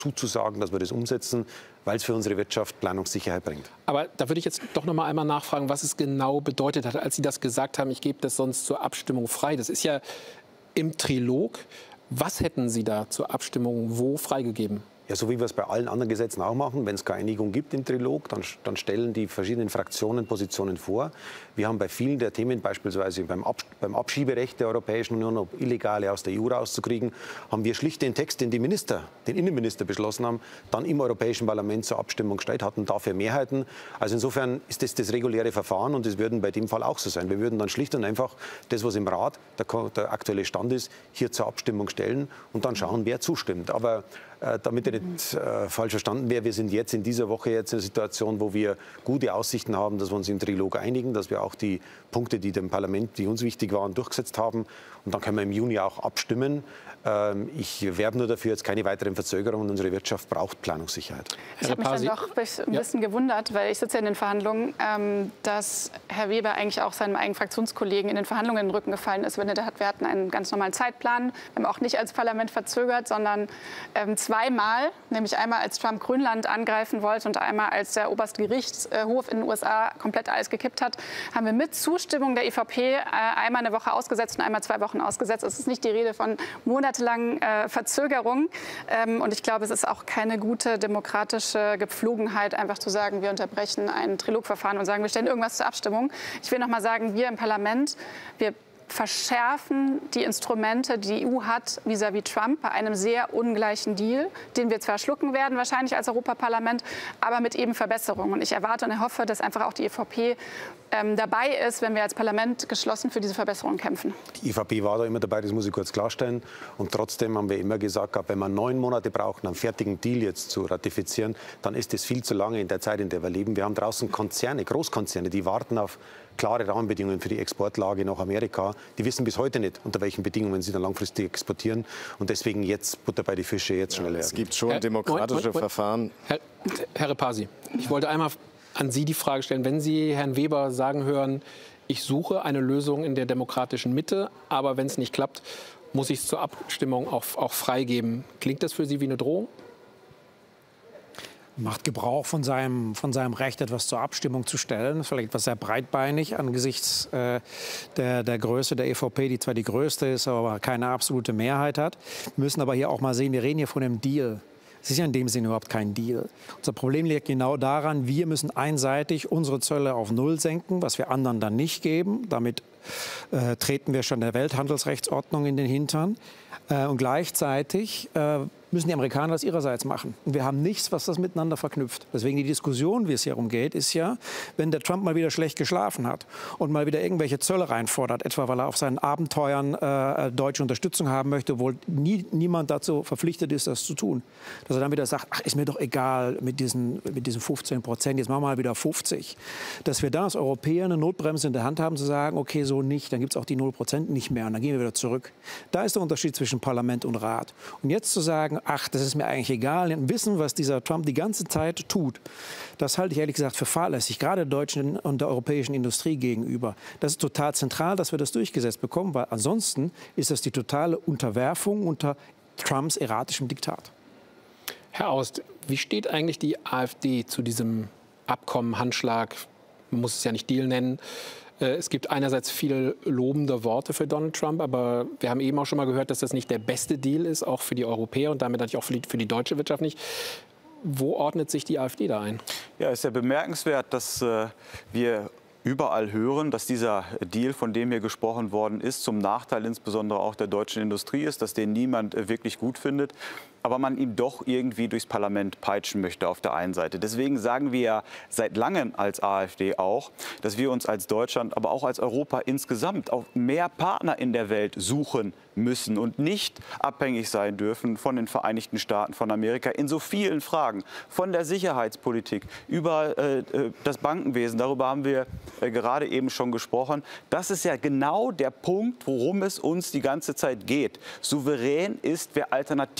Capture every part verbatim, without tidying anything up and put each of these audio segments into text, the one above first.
zuzusagen, dass wir das umsetzen, weil es für unsere Wirtschaft Planungssicherheit bringt. Aber da würde ich jetzt doch noch mal einmal nachfragen, was es genau bedeutet hat, als Sie das gesagt haben, ich gebe das sonst zur Abstimmung frei. Das ist ja im Trilog. Was hätten Sie da zur Abstimmung wo freigegeben? Ja, so wie wir es bei allen anderen Gesetzen auch machen, wenn es keine Einigung gibt im Trilog, dann, dann stellen die verschiedenen Fraktionen Positionen vor. Wir haben bei vielen der Themen, beispielsweise beim, Ab, beim Abschieberecht der Europäischen Union, ob Illegale aus der E U rauszukriegen, haben wir schlicht den Text, den die Minister, den Innenminister beschlossen haben, dann im Europäischen Parlament zur Abstimmung gestellt, hatten dafür Mehrheiten. Also insofern ist das das reguläre Verfahren und es würden bei dem Fall auch so sein. Wir würden dann schlicht und einfach das, was im Rat der, der aktuelle Stand ist, hier zur Abstimmung stellen und dann schauen, wer zustimmt. Aber äh, damit ich nicht äh, falsch verstanden wäre, wir sind jetzt in dieser Woche jetzt in einer Situation, wo wir gute Aussichten haben, dass wir uns im Trilog einigen, dass wir auch die Punkte, die dem Parlament, die uns wichtig waren, durchgesetzt haben. Und dann können wir im Juni auch abstimmen. Ähm, ich werbe nur dafür, jetzt keine weiteren Verzögerungen. Unsere Wirtschaft braucht Planungssicherheit. Ich habe mich dann doch ein bisschen ja. gewundert, weil ich sitze in den Verhandlungen, ähm, dass Herr Weber eigentlich auch seinem eigenen Fraktionskollegen in den Verhandlungen in den Rücken gefallen ist. Wenn er hat, wir hatten einen ganz normalen Zeitplan, wir haben auch nicht als Parlament verzögert, sondern ähm, zweimal, nämlich einmal als Trump Grönland angreifen wollte und einmal als der oberste Gerichtshof in den U S A komplett alles gekippt hat, haben wir mit Zustimmung der E V P äh, einmal eine Woche ausgesetzt und einmal zwei Wochen ausgesetzt. Es ist nicht die Rede von monatelangen äh, Verzögerungen. Ähm, und ich glaube, es ist auch keine gute demokratische Gepflogenheit, einfach zu sagen, wir unterbrechen ein Trilogverfahren und sagen, wir stellen irgendwas zur Abstimmung. Ich will noch mal sagen, wir im Parlament, wir verschärfen die Instrumente, die die E U hat, vis-à-vis Trump, bei einem sehr ungleichen Deal, den wir zwar schlucken werden, wahrscheinlich als Europaparlament, aber mit eben Verbesserungen. Und ich erwarte und hoffe, dass einfach auch die E V P ähm, dabei ist, wenn wir als Parlament geschlossen für diese Verbesserungen kämpfen. Die E V P war da immer dabei, das muss ich kurz klarstellen. Und trotzdem haben wir immer gesagt, wenn man neun Monate braucht, einen fertigen Deal jetzt zu ratifizieren, dann ist das viel zu lange in der Zeit, in der wir leben. Wir haben draußen Konzerne, Großkonzerne, die warten auf klare Rahmenbedingungen für die Exportlage nach Amerika. Die wissen bis heute nicht, unter welchen Bedingungen sie dann langfristig exportieren. Und deswegen jetzt Butter bei die Fische, jetzt schnell werden. Es gibt schon demokratische Herr, Verfahren. Herr, Herr Repasi, ich wollte einmal an Sie die Frage stellen. Wenn Sie Herrn Weber sagen hören, ich suche eine Lösung in der demokratischen Mitte, aber wenn es nicht klappt, muss ich es zur Abstimmung auch, auch freigeben. Klingt das für Sie wie eine Drohung? Macht Gebrauch von seinem, von seinem Recht, etwas zur Abstimmung zu stellen. Das ist vielleicht etwas sehr breitbeinig angesichts äh, der, der Größe der E V P, die zwar die größte ist, aber keine absolute Mehrheit hat. Wir müssen aber hier auch mal sehen, wir reden hier von einem Deal. Es ist ja in dem Sinne überhaupt kein Deal. Unser Problem liegt genau daran, wir müssen einseitig unsere Zölle auf Null senken, was wir anderen dann nicht geben. Damit äh, treten wir schon der Welthandelsrechtsordnung in den Hintern. Äh, und gleichzeitig äh, müssen die Amerikaner das ihrerseits machen. Und wir haben nichts, was das miteinander verknüpft. Deswegen die Diskussion, wie es hier umgeht, ist ja, wenn der Trump mal wieder schlecht geschlafen hat und mal wieder irgendwelche Zölle reinfordert, etwa weil er auf seinen Abenteuern äh, deutsche Unterstützung haben möchte, obwohl nie, niemand dazu verpflichtet ist, das zu tun. Dass er dann wieder sagt, ach, ist mir doch egal mit diesen, mit diesen fünfzehn Prozent, jetzt machen wir mal wieder fünfzig. Dass wir dann als Europäer eine Notbremse in der Hand haben, zu sagen, okay, so nicht, dann gibt es auch die null Prozent nicht mehr und dann gehen wir wieder zurück. Da ist der Unterschied zwischen Parlament und Rat. Und jetzt zu sagen, ach, das ist mir eigentlich egal, wissen, was dieser Trump die ganze Zeit tut, das halte ich ehrlich gesagt für fahrlässig, gerade der deutschen und der europäischen Industrie gegenüber. Das ist total zentral, dass wir das durchgesetzt bekommen, weil ansonsten ist das die totale Unterwerfung unter Trumps erratischem Diktat. Herr Aust, wie steht eigentlich die AfD zu diesem Abkommen, Handschlag, man muss es ja nicht Deal nennen? Es gibt einerseits viele lobende Worte für Donald Trump, aber wir haben eben auch schon mal gehört, dass das nicht der beste Deal ist, auch für die Europäer und damit natürlich auch für die, für die deutsche Wirtschaft nicht. Wo ordnet sich die AfD da ein? Ja, es ist ja bemerkenswert, dass äh, wir überall hören, dass dieser Deal, von dem hier gesprochen worden ist, zum Nachteil insbesondere auch der deutschen Industrie ist, dass den niemand äh, wirklich gut findet, aber man ihn doch irgendwie durchs Parlament peitschen möchte auf der einen Seite. Deswegen sagen wir ja seit langem als AfD auch, dass wir uns als Deutschland, aber auch als Europa insgesamt auf mehr Partner in der Welt suchen müssen und nicht abhängig sein dürfen von den Vereinigten Staaten von Amerika in so vielen Fragen, von der Sicherheitspolitik über äh, das Bankenwesen, darüber haben wir äh, gerade eben schon gesprochen. Das ist ja genau der Punkt, worum es uns die ganze Zeit geht. Souverän ist, wer Alternativen hat,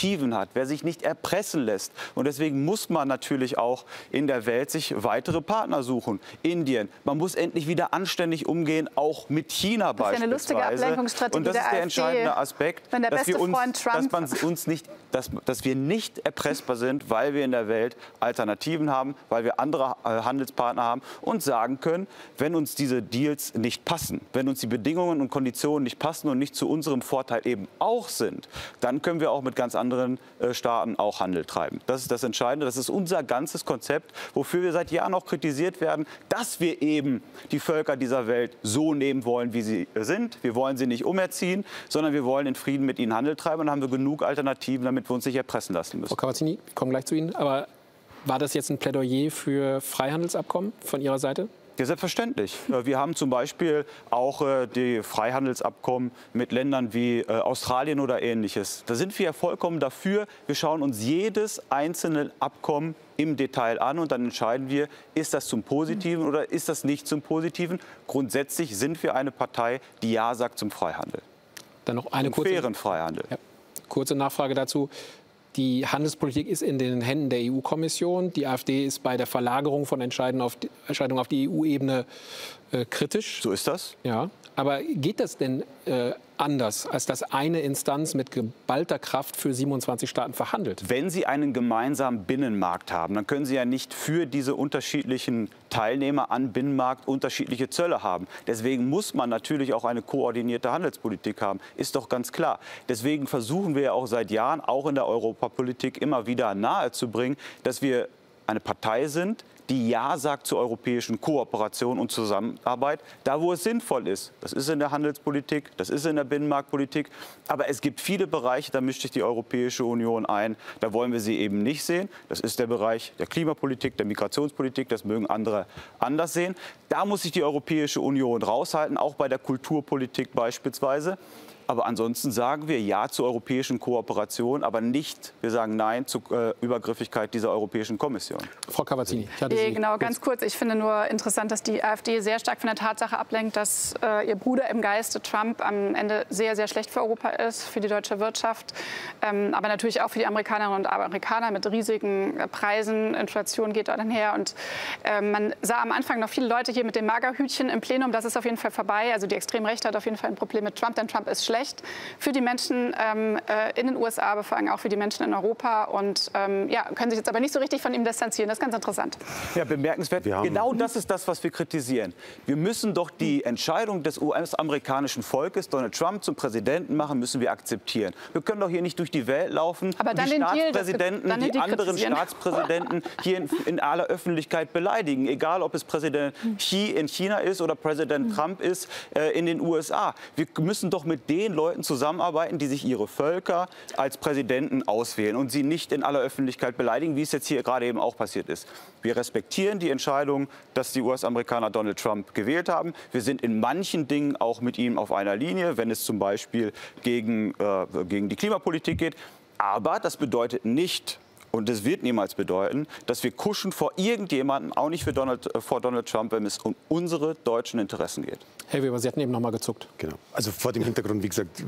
wer sich nicht erpressen lässt. Und deswegen muss man natürlich auch in der Welt sich weitere Partner suchen. Indien. Man muss endlich wieder anständig umgehen, auch mit China beispielsweise. Das ist ja eine lustige Ablenkungsstrategie. Und das ist der entscheidende Aspekt, wenn der dass, beste wir uns, Freund Trump dass man uns nicht, dass, dass wir nicht erpressbar sind, weil wir in der Welt Alternativen haben, weil wir andere äh, Handelspartner haben und sagen können, wenn uns diese Deals nicht passen, wenn uns die Bedingungen und Konditionen nicht passen und nicht zu unserem Vorteil eben auch sind, dann können wir auch mit ganz anderen äh, Staaten auch Handel treiben. Das ist das Entscheidende. Das ist unser ganzes Konzept, wofür wir seit Jahren auch kritisiert werden, dass wir eben die Völker dieser Welt so nehmen wollen, wie sie sind. Wir wollen sie nicht umerziehen, sondern wir wollen in Frieden mit ihnen Handel treiben und dann haben wir genug Alternativen, damit wir uns nicht erpressen lassen müssen. Frau Cavazzini, wir kommen gleich zu Ihnen. Aber war das jetzt ein Plädoyer für Freihandelsabkommen von Ihrer Seite? Ja, selbstverständlich. Wir haben zum Beispiel auch äh, die Freihandelsabkommen mit Ländern wie äh, Australien oder Ähnliches. Da sind wir ja vollkommen dafür. Wir schauen uns jedes einzelne Abkommen im Detail an und dann entscheiden wir, ist das zum Positiven oder ist das nicht zum Positiven. Grundsätzlich sind wir eine Partei, die Ja sagt zum Freihandel. Dann noch eine kurze, fairen Freihandel. Ja, kurze Nachfrage dazu. Die Handelspolitik ist in den Händen der E U-Kommission. Die AfD ist bei der Verlagerung von Entscheidungen auf die, Entscheidungen auf die E U-Ebene äh, kritisch. So ist das. Ja. Aber geht das denn äh, anders, als dass eine Instanz mit geballter Kraft für siebenundzwanzig Staaten verhandelt? Wenn Sie einen gemeinsamen Binnenmarkt haben, dann können Sie ja nicht für diese unterschiedlichen Teilnehmer an Binnenmarkt unterschiedliche Zölle haben. Deswegen muss man natürlich auch eine koordinierte Handelspolitik haben. Ist doch ganz klar. Deswegen versuchen wir ja auch seit Jahren, auch in der Europapolitik, immer wieder nahezubringen, dass wir eine Partei sind, die Ja sagt zur europäischen Kooperation und Zusammenarbeit, da wo es sinnvoll ist. Das ist in der Handelspolitik, das ist in der Binnenmarktpolitik. Aber es gibt viele Bereiche, da mischt sich die Europäische Union ein. Da wollen wir sie eben nicht sehen. Das ist der Bereich der Klimapolitik, der Migrationspolitik. Das mögen andere anders sehen. Da muss sich die Europäische Union raushalten, auch bei der Kulturpolitik beispielsweise. Aber ansonsten sagen wir Ja zur europäischen Kooperation, aber nicht, wir sagen Nein zur äh, Übergriffigkeit dieser Europäischen Kommission. Frau Cavazzini, ich hatte nee, Sie genau, ganz kurz. Ich finde nur interessant, dass die AfD sehr stark von der Tatsache ablenkt, dass äh, ihr Bruder im Geiste Trump am Ende sehr, sehr schlecht für Europa ist, für die deutsche Wirtschaft, ähm, aber natürlich auch für die Amerikanerinnen und Amerikaner mit riesigen äh, Preisen. Inflation geht dann her. Und äh, man sah am Anfang noch viele Leute hier mit dem Magerhütchen im Plenum. Das ist auf jeden Fall vorbei. Also die Extremrechte hat auf jeden Fall ein Problem mit Trump, denn Trump ist schlecht für die Menschen ähm, äh, in den U S A, aber vor allem auch für die Menschen in Europa. Und ähm, ja, können sich jetzt aber nicht so richtig von ihm distanzieren. Das ist ganz interessant. Ja, bemerkenswert. Genau das ist das, was wir kritisieren. Wir müssen doch die Entscheidung des U S-amerikanischen Volkes, Donald Trump zum Präsidenten machen, müssen wir akzeptieren. Wir können doch hier nicht durch die Welt laufen aber und dann die den Staatspräsidenten, Deal, das, dann die anderen Staatspräsidenten hier in, in aller Öffentlichkeit beleidigen. Egal, ob es Präsident Xi in China ist oder Präsident Trump ist äh, in den U S A. Wir müssen doch mit den Leuten zusammenarbeiten, die sich ihre Völker als Präsidenten auswählen und sie nicht in aller Öffentlichkeit beleidigen, wie es jetzt hier gerade eben auch passiert ist. Wir respektieren die Entscheidung, dass die U S-Amerikaner Donald Trump gewählt haben. Wir sind in manchen Dingen auch mit ihm auf einer Linie, wenn es zum Beispiel gegen, äh, gegen die Klimapolitik geht. Aber das bedeutet nicht, und das wird niemals bedeuten, dass wir kuschen vor irgendjemandem, auch nicht für Donald, äh, vor Donald Trump, wenn es um unsere deutschen Interessen geht. Herr Weber, Sie hatten eben noch mal gezuckt. Genau. Also vor dem Hintergrund, wie gesagt,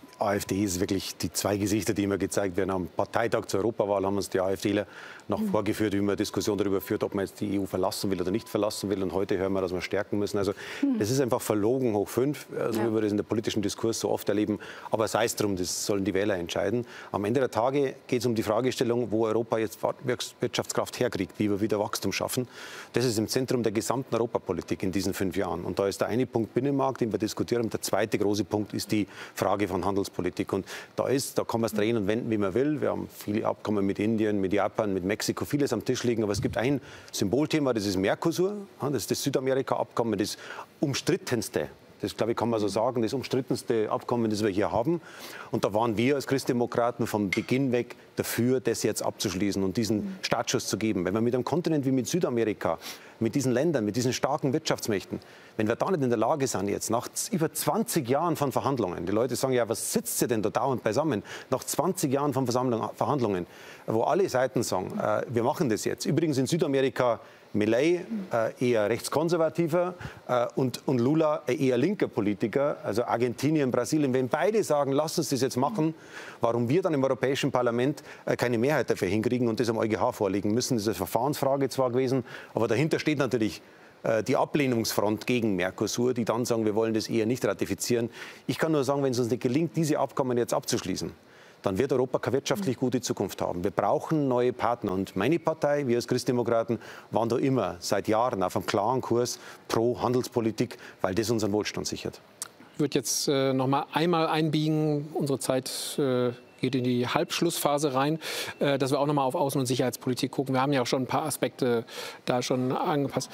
AfD ist wirklich die zwei Gesichter, die immer gezeigt werden. Am Parteitag zur Europawahl haben uns die AfDler noch mhm. vorgeführt, wie man Diskussion darüber führt, ob man jetzt die E U verlassen will oder nicht verlassen will. Und heute hören wir, dass wir stärken müssen. Also mhm. das ist einfach verlogen hoch fünf, also ja. wie wir das in der politischen Diskurs so oft erleben. Aber sei es drum, das sollen die Wähler entscheiden. Am Ende der Tage geht es um die Fragestellung, wo Europa jetzt Wirtschaftskraft herkriegt, wie wir wieder Wachstum schaffen. Das ist im Zentrum der gesamten Europapolitik in diesen fünf Jahren. Und da ist der eine Punkt Binnenmarkt, den wir diskutieren. Der zweite große Punkt ist die Frage von Handelspolitik. Und da ist, da kann man es drehen und wenden, wie man will. Wir haben viele Abkommen mit Indien, mit Japan, mit Mexiko, vieles am Tisch liegen. Aber es gibt ein Symbolthema, das ist Mercosur. Das ist das Südamerika-Abkommen, das umstrittenste. Das, glaube ich, kann man so sagen, das umstrittenste Abkommen, das wir hier haben. Und da waren wir als Christdemokraten von Beginn weg dafür, das jetzt abzuschließen und diesen Startschuss zu geben. Wenn wir mit einem Kontinent wie mit Südamerika, mit diesen Ländern, mit diesen starken Wirtschaftsmächten, wenn wir da nicht in der Lage sind, jetzt nach über zwanzig Jahren von Verhandlungen, die Leute sagen ja, was sitzt ihr denn da dauernd beisammen? Nach zwanzig Jahren von Verhandlungen, wo alle Seiten sagen, äh, wir machen das jetzt. Übrigens in Südamerika Milei, äh, eher rechtskonservativer, äh, und, und Lula, äh, eher linker Politiker, also Argentinien, Brasilien. Wenn beide sagen, lass uns das jetzt machen, warum wir dann im Europäischen Parlament äh, keine Mehrheit dafür hinkriegen und das am EuGH vorlegen müssen, das ist eine Verfahrensfrage zwar gewesen, aber dahinter steht natürlich äh, die Ablehnungsfront gegen Mercosur, die dann sagen, wir wollen das eher nicht ratifizieren. Ich kann nur sagen, wenn es uns nicht gelingt, diese Abkommen jetzt abzuschließen, dann wird Europa keine wirtschaftlich gute Zukunft haben. Wir brauchen neue Partner. Und meine Partei, wir als Christdemokraten, waren da immer seit Jahren auf einem klaren Kurs pro Handelspolitik, weil das unseren Wohlstand sichert. Ich würde jetzt äh, noch mal einmal einbiegen. Unsere Zeit äh, geht in die Halbschlussphase rein, äh, dass wir auch noch mal auf Außen- und Sicherheitspolitik gucken. Wir haben ja auch schon ein paar Aspekte da schon angepasst.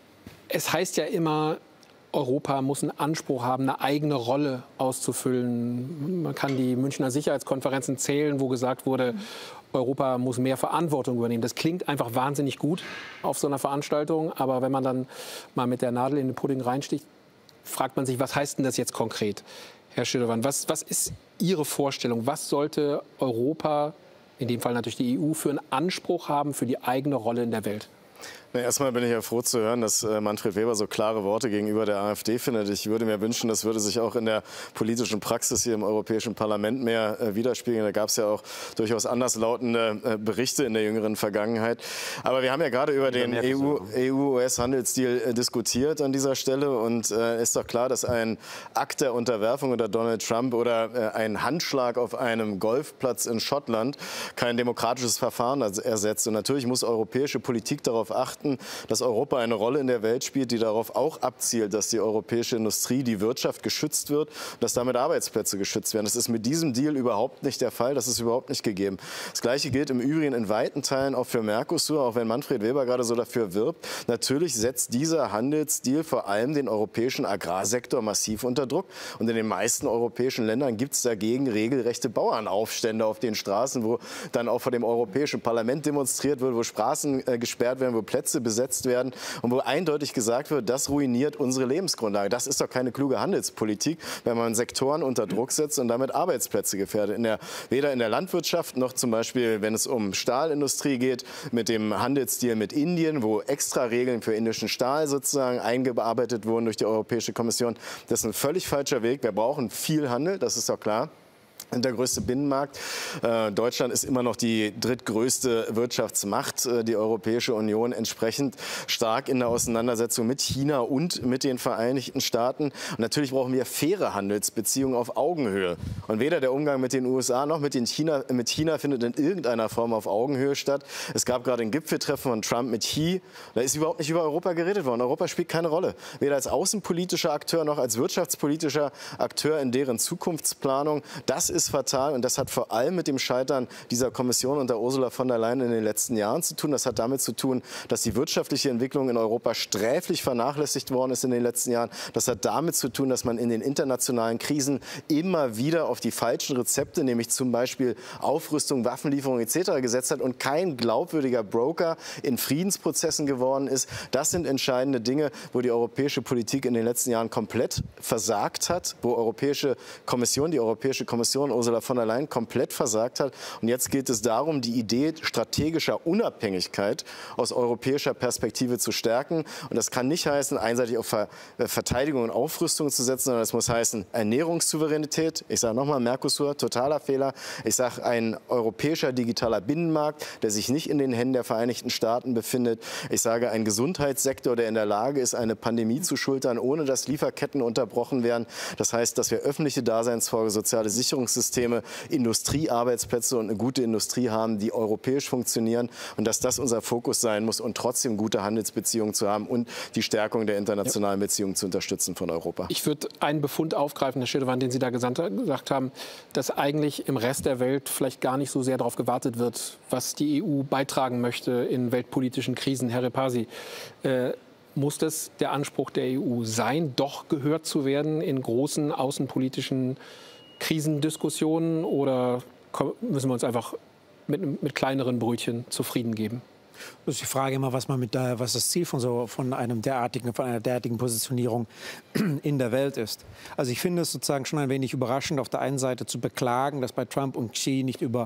Es heißt ja immer, Europa muss einen Anspruch haben, eine eigene Rolle auszufüllen. Man kann die Münchner Sicherheitskonferenzen zählen, wo gesagt wurde, Europa muss mehr Verantwortung übernehmen. Das klingt einfach wahnsinnig gut auf so einer Veranstaltung. Aber wenn man dann mal mit der Nadel in den Pudding reinsticht, fragt man sich, was heißt denn das jetzt konkret? Herr Schirdewan, was, was ist Ihre Vorstellung? Was sollte Europa, in dem Fall natürlich die E U, für einen Anspruch haben für die eigene Rolle in der Welt? Na, erstmal bin ich ja froh zu hören, dass äh, Manfred Weber so klare Worte gegenüber der AfD findet. Ich würde mir wünschen, das würde sich auch in der politischen Praxis hier im Europäischen Parlament mehr äh, widerspiegeln. Da gab es ja auch durchaus anderslautende äh, Berichte in der jüngeren Vergangenheit. Aber wir haben ja gerade über den E U-U S-Handelsdeal äh, diskutiert an dieser Stelle. Und es äh, ist doch klar, dass ein Akt der Unterwerfung unter Donald Trump oder äh, ein Handschlag auf einem Golfplatz in Schottland kein demokratisches Verfahren ersetzt. Und natürlich muss europäische Politik darauf achten, dass Europa eine Rolle in der Welt spielt, die darauf auch abzielt, dass die europäische Industrie, die Wirtschaft geschützt wird, dass damit Arbeitsplätze geschützt werden. Das ist mit diesem Deal überhaupt nicht der Fall. Das ist überhaupt nicht gegeben. Das Gleiche gilt im Übrigen in weiten Teilen auch für Mercosur, auch wenn Manfred Weber gerade so dafür wirbt. Natürlich setzt dieser Handelsdeal vor allem den europäischen Agrarsektor massiv unter Druck. Und in den meisten europäischen Ländern gibt es dagegen regelrechte Bauernaufstände auf den Straßen, wo dann auch vor dem Europäischen Parlament demonstriert wird, wo Straßen äh, gesperrt werden, wo Plätze besetzt werden und wo eindeutig gesagt wird, das ruiniert unsere Lebensgrundlage. Das ist doch keine kluge Handelspolitik, wenn man Sektoren unter Druck setzt und damit Arbeitsplätze gefährdet. In der, weder in der Landwirtschaft noch zum Beispiel, wenn es um Stahlindustrie geht, mit dem Handelsdeal mit Indien, wo extra Regeln für indischen Stahl sozusagen eingearbeitet wurden durch die Europäische Kommission. Das ist ein völlig falscher Weg. Wir brauchen viel Handel, das ist doch klar. Der größte Binnenmarkt. Äh, Deutschland ist immer noch die drittgrößte Wirtschaftsmacht. Äh, die Europäische Union entsprechend stark in der Auseinandersetzung mit China und mit den Vereinigten Staaten. Und natürlich brauchen wir faire Handelsbeziehungen auf Augenhöhe. Und weder der Umgang mit den U S A noch mit, den China, mit China findet in irgendeiner Form auf Augenhöhe statt. Es gab gerade ein Gipfeltreffen von Trump mit Xi. Da ist überhaupt nicht über Europa geredet worden. Europa spielt keine Rolle. Weder als außenpolitischer Akteur noch als wirtschaftspolitischer Akteur in deren Zukunftsplanung. Das ist fatal und das hat vor allem mit dem Scheitern dieser Kommission unter Ursula von der Leyen in den letzten Jahren zu tun. Das hat damit zu tun, dass die wirtschaftliche Entwicklung in Europa sträflich vernachlässigt worden ist in den letzten Jahren. Das hat damit zu tun, dass man in den internationalen Krisen immer wieder auf die falschen Rezepte, nämlich zum Beispiel Aufrüstung, Waffenlieferung et cetera gesetzt hat und kein glaubwürdiger Broker in Friedensprozessen geworden ist. Das sind entscheidende Dinge, wo die europäische Politik in den letzten Jahren komplett versagt hat, wo Europäische Kommission, die Europäische Kommission Ursula von der Leyen komplett versagt hat. Und jetzt geht es darum, die Idee strategischer Unabhängigkeit aus europäischer Perspektive zu stärken. Und das kann nicht heißen, einseitig auf Ver Verteidigung und Aufrüstung zu setzen, sondern es muss heißen Ernährungssouveränität. Ich sage nochmal, Mercosur, totaler Fehler. Ich sage, ein europäischer digitaler Binnenmarkt, der sich nicht in den Händen der Vereinigten Staaten befindet. Ich sage, ein Gesundheitssektor, der in der Lage ist, eine Pandemie zu schultern, ohne dass Lieferketten unterbrochen werden. Das heißt, dass wir öffentliche Daseinsvorsorge, soziale Sicherungssysteme, Industriearbeitsplätze und eine gute Industrie haben, die europäisch funktionieren und dass das unser Fokus sein muss und trotzdem gute Handelsbeziehungen zu haben und die Stärkung der internationalen Beziehungen zu unterstützen von Europa. Ich würde einen Befund aufgreifen, Herr Schirdewan, den Sie da gesagt haben, dass eigentlich im Rest der Welt vielleicht gar nicht so sehr darauf gewartet wird, was die E U beitragen möchte in weltpolitischen Krisen. Herr Repasi, äh, muss das der Anspruch der E U sein, doch gehört zu werden in großen außenpolitischen Krisendiskussionen, oder müssen wir uns einfach mit, mit kleineren Brötchen zufrieden geben? Das ist die Frage immer, was man mit der, was das Ziel von so von einem derartigen, von einer derartigen Positionierung in der Welt ist. Also ich finde es sozusagen schon ein wenig überraschend, auf der einen Seite zu beklagen, dass bei Trump und Xi nicht über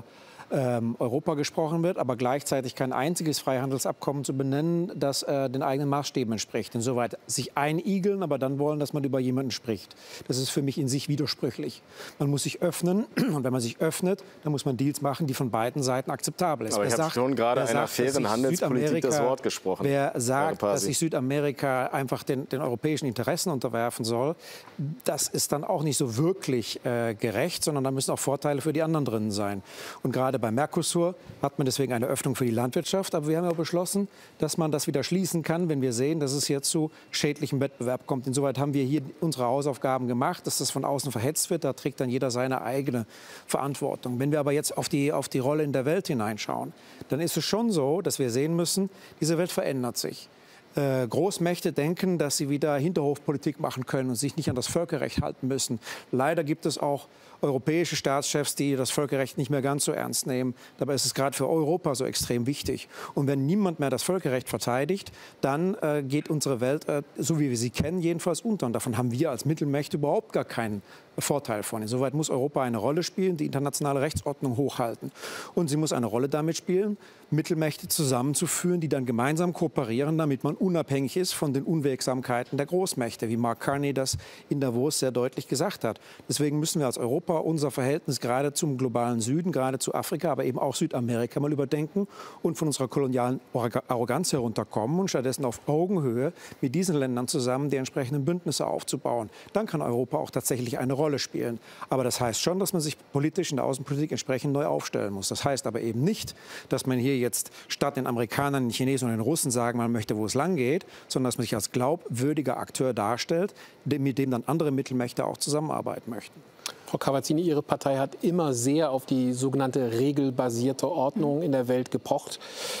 ähm, Europa gesprochen wird, aber gleichzeitig kein einziges Freihandelsabkommen zu benennen, das äh, den eigenen Maßstäben entspricht. Insoweit sich einigeln, aber dann wollen, dass man über jemanden spricht. Das ist für mich in sich widersprüchlich. Man muss sich öffnen und wenn man sich öffnet, dann muss man Deals machen, die von beiden Seiten akzeptabel sind. Aber ich habe schon gerade einer fairen Handelspolitik das Wort gesprochen. Wer sagt, dass sich Südamerika einfach den, den europäischen Interessen unterwerfen soll, das ist dann auch nicht so wirklich äh, gerecht, sondern da müssen auch Vorteile für die anderen drin sein. Und gerade bei Mercosur hat man deswegen eine Öffnung für die Landwirtschaft. Aber wir haben ja beschlossen, dass man das wieder schließen kann, wenn wir sehen, dass es hier zu schädlichem Wettbewerb kommt. Insoweit haben wir hier unsere Hausaufgaben gemacht, dass das von außen verhetzt wird. Da trägt dann jeder seine eigene Verantwortung. Wenn wir aber jetzt auf die, auf die Rolle in der Welt hineinschauen, dann ist es schon so, dass wir sehen müssen, diese Welt verändert sich. Äh, Großmächte denken, dass sie wieder Hinterhofpolitik machen können und sich nicht an das Völkerrecht halten müssen. Leider gibt es auch europäische Staatschefs, die das Völkerrecht nicht mehr ganz so ernst nehmen. Dabei ist es gerade für Europa so extrem wichtig. Und wenn niemand mehr das Völkerrecht verteidigt, dann äh, geht unsere Welt, äh, so wie wir sie kennen, jedenfalls unter. Und davon haben wir als Mittelmächte überhaupt gar keinen Vorteil von. Insoweit muss Europa eine Rolle spielen, die internationale Rechtsordnung hochhalten. Und sie muss eine Rolle damit spielen, Mittelmächte zusammenzuführen, die dann gemeinsam kooperieren, damit man unabhängig ist von den Unwegsamkeiten der Großmächte, wie Mark Carney das in Davos sehr deutlich gesagt hat. Deswegen müssen wir als Europa unser Verhältnis gerade zum globalen Süden, gerade zu Afrika, aber eben auch Südamerika mal überdenken und von unserer kolonialen Arroganz herunterkommen und stattdessen auf Augenhöhe mit diesen Ländern zusammen die entsprechenden Bündnisse aufzubauen. Dann kann Europa auch tatsächlich eine Rolle spielen. Aber das heißt schon, dass man sich politisch in der Außenpolitik entsprechend neu aufstellen muss. Das heißt aber eben nicht, dass man hier jetzt statt den Amerikanern, den Chinesen und den Russen sagen, man möchte, wo es lang geht, sondern dass man sich als glaubwürdiger Akteur darstellt, mit dem dann andere Mittelmächte auch zusammenarbeiten möchten. Frau Cavazzini, Ihre Partei hat immer sehr auf die sogenannte regelbasierte Ordnung in der Welt gepocht.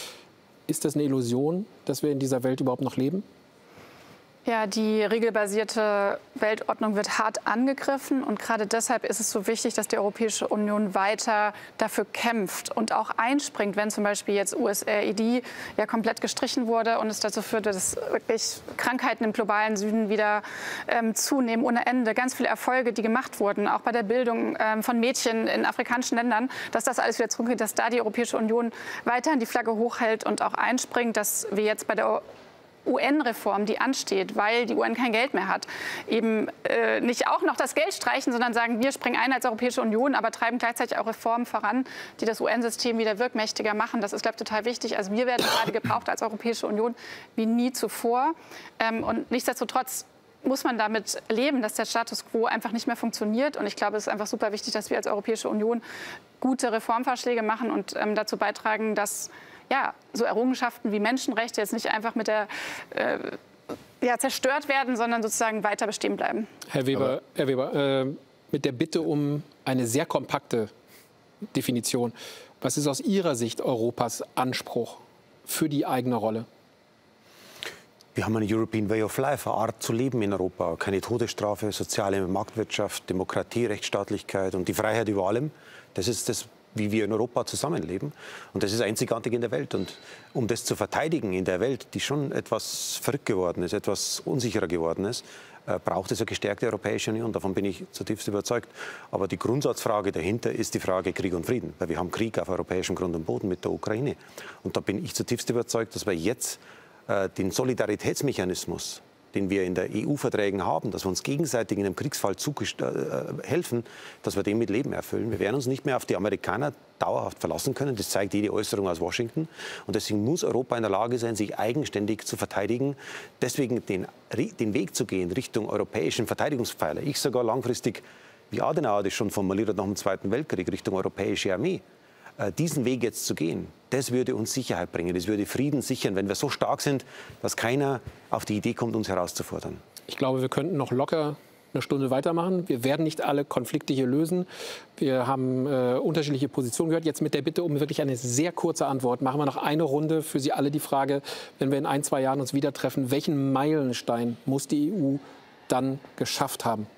Ist das eine Illusion, dass wir in dieser Welt überhaupt noch leben? Ja, die regelbasierte Weltordnung wird hart angegriffen. Und gerade deshalb ist es so wichtig, dass die Europäische Union weiter dafür kämpft und auch einspringt, wenn zum Beispiel jetzt U S A I D ja komplett gestrichen wurde und es dazu führte, dass wirklich Krankheiten im globalen Süden wieder ähm, zunehmen ohne Ende. Ganz viele Erfolge, die gemacht wurden, auch bei der Bildung ähm, von Mädchen in afrikanischen Ländern, dass das alles wieder zurückgeht, dass da die Europäische Union weiterhin die Flagge hochhält und auch einspringt, dass wir jetzt bei der U N-Reform, die ansteht, weil die U N kein Geld mehr hat, eben äh, nicht auch noch das Geld streichen, sondern sagen, wir springen ein als Europäische Union, aber treiben gleichzeitig auch Reformen voran, die das U N-System wieder wirkmächtiger machen. Das ist, glaube ich, total wichtig. Also wir werden gerade gebraucht als Europäische Union wie nie zuvor. Ähm, und nichtsdestotrotz muss man damit leben, dass der Status quo einfach nicht mehr funktioniert. Und ich glaube, es ist einfach super wichtig, dass wir als Europäische Union gute Reformvorschläge machen und ähm, dazu beitragen, dass ja, so Errungenschaften wie Menschenrechte jetzt nicht einfach mit der, äh, ja, zerstört werden, sondern sozusagen weiter bestehen bleiben. Herr Weber, Herr Weber äh, mit der Bitte um eine sehr kompakte Definition. Was ist aus Ihrer Sicht Europas Anspruch für die eigene Rolle? Wir haben eine European Way of Life, eine Art zu leben in Europa. Keine Todesstrafe, soziale Marktwirtschaft, Demokratie, Rechtsstaatlichkeit und die Freiheit über allem. Das ist das, wie wir in Europa zusammenleben. Und das ist einzigartig in der Welt. Und um das zu verteidigen in der Welt, die schon etwas verrückt geworden ist, etwas unsicherer geworden ist, äh, braucht es eine gestärkte Europäische Union. Davon bin ich zutiefst überzeugt. Aber die Grundsatzfrage dahinter ist die Frage Krieg und Frieden. Weil wir haben Krieg auf europäischem Grund und Boden mit der Ukraine. Und da bin ich zutiefst überzeugt, dass wir jetzt äh, den Solidaritätsmechanismus, den wir in der E U-Verträgen haben, dass wir uns gegenseitig in einem Kriegsfall äh, helfen, dass wir den mit Leben erfüllen. Wir werden uns nicht mehr auf die Amerikaner dauerhaft verlassen können. Das zeigt jede Äußerung aus Washington. Und deswegen muss Europa in der Lage sein, sich eigenständig zu verteidigen. Deswegen den, den Weg zu gehen Richtung europäischen Verteidigungspfeiler. Ich sogar langfristig, wie Adenauer das schon formuliert hat nach dem Zweiten Weltkrieg, Richtung europäische Armee. Diesen Weg jetzt zu gehen, das würde uns Sicherheit bringen, das würde Frieden sichern, wenn wir so stark sind, dass keiner auf die Idee kommt, uns herauszufordern. Ich glaube, wir könnten noch locker eine Stunde weitermachen. Wir werden nicht alle Konflikte hier lösen. Wir haben äh, unterschiedliche Positionen gehört. Jetzt mit der Bitte um wirklich eine sehr kurze Antwort. Machen wir noch eine Runde für Sie alle die Frage, wenn wir in ein, zwei Jahren uns wieder treffen, welchen Meilenstein muss die E U dann geschafft haben?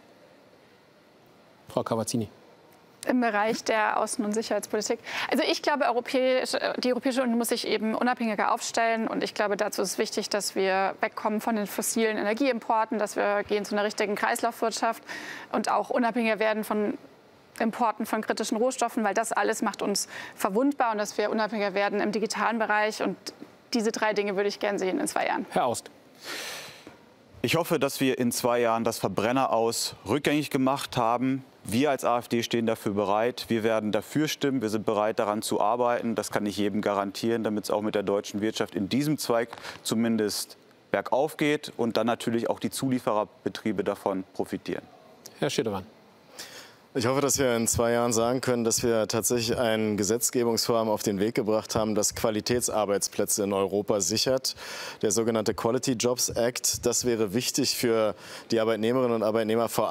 Frau Cavazzini. Im Bereich der Außen- und Sicherheitspolitik. Also ich glaube, Europäisch, die Europäische Union muss sich eben unabhängiger aufstellen. Und ich glaube, dazu ist wichtig, dass wir wegkommen von den fossilen Energieimporten, dass wir gehen zu einer richtigen Kreislaufwirtschaft und auch unabhängiger werden von Importen von kritischen Rohstoffen, weil das alles macht uns verwundbar und dass wir unabhängiger werden im digitalen Bereich. Und diese drei Dinge würde ich gern sehen in zwei Jahren. Herr Aust. Ich hoffe, dass wir in zwei Jahren das Verbrenner-Aus rückgängig gemacht haben. Wir als AfD stehen dafür bereit. Wir werden dafür stimmen. Wir sind bereit, daran zu arbeiten. Das kann ich jedem garantieren, damit es auch mit der deutschen Wirtschaft in diesem Zweig zumindest bergauf geht und dann natürlich auch die Zuliefererbetriebe davon profitieren. Herr Schirdewan. Ich hoffe, dass wir in zwei Jahren sagen können, dass wir tatsächlich ein Gesetzgebungsvorhaben auf den Weg gebracht haben, das Qualitätsarbeitsplätze in Europa sichert. Der sogenannte Quality Jobs Act, das wäre wichtig für die Arbeitnehmerinnen und Arbeitnehmer, vor